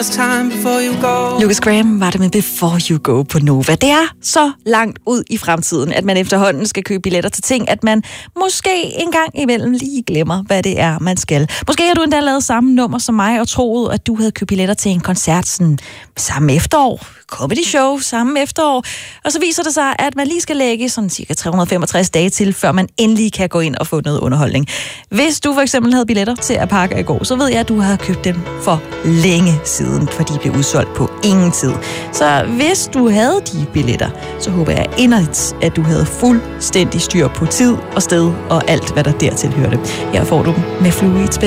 last time before you go. Lucas Graham var det med Before You Go på Nova. Det er så langt ud i fremtiden, at man efterhånden skal købe billetter til ting, at man måske en gang imellem lige glemmer, hvad det er, man skal. Måske har du endda lavet samme nummer som mig og troet, at du havde købt billetter til en koncert sådan samme efterår. Comedy show samme efterår. Og så viser det sig, at man lige skal lægge sådan cirka 365 dage til, før man endelig kan gå ind og få noget underholdning. Hvis du for eksempel havde billetter til at pakke i går, så ved jeg, at du har købt dem for længe siden, for de blev udsolgt på ingen tid. Så hvis du havde de billetter, så håber jeg inderligt, at du havde fuldstændig styr på tid og sted og alt, hvad der dertil hørte. Her får du dem med Fluid.